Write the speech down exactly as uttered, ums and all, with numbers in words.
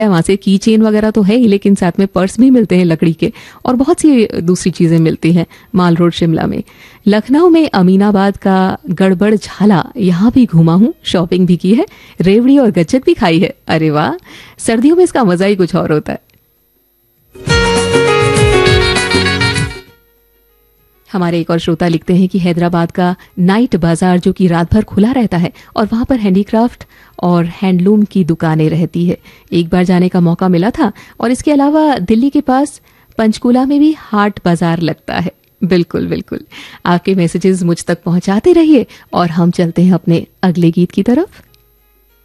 वहां से की चेन वगैरह तो है ही, लेकिन साथ में पर्स भी मिलते हैं लकड़ी के और बहुत सी दूसरी चीजें मिलती हैं माल रोड शिमला में। लखनऊ में अमीनाबाद का गड़बड़ झाला, यहाँ भी घूमा हूँ, शॉपिंग भी की है, रेवड़ी और गच्चक भी खाई है। अरे वाह, सर्दियों में इसका मजा ही कुछ और होता है। हमारे एक और श्रोता लिखते हैं कि हैदराबाद का नाइट बाजार जो कि रात भर खुला रहता है और वहां पर हैंडीक्राफ्ट और हैंडलूम की दुकानें रहती है। एक बार जाने का मौका मिला था। और इसके अलावा दिल्ली के पास पंचकूला में भी हाट बाजार लगता है। बिल्कुल बिल्कुल, आपके मैसेजेस मुझ तक पहुंचाते रहिए और हम चलते हैं अपने अगले गीत की तरफ।